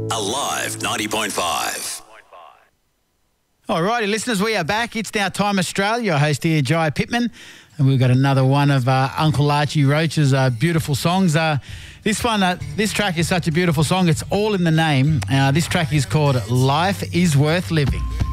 Alive 90.5. All righty, listeners, we are back. It's now Time Australia. Your host here, Jai Pittman. And we've got another one of Uncle Archie Roach's beautiful songs. This track is such a beautiful song. It's all in the name. This track is called Life is Worth Living.